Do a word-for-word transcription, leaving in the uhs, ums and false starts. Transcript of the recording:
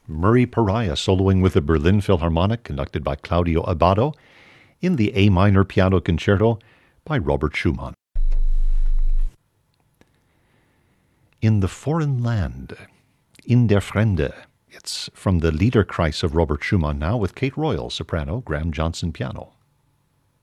Murray Pariah soloing with the Berlin Philharmonic, conducted by Claudio Abbado, in the A minor Piano Concerto by Robert Schumann. In the Foreign Land, In der Fremde. It's from the Liederkreis of Robert Schumann now, with Kate Royal, soprano, Graham Johnson, piano.